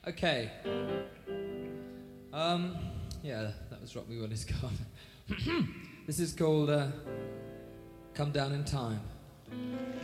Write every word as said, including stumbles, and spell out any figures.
Okay. Um, yeah, that was Rock Me When It's Gone. This is called uh, Come Down in Time.